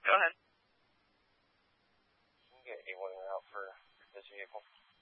Go ahead. You can get A1 out for this vehicle.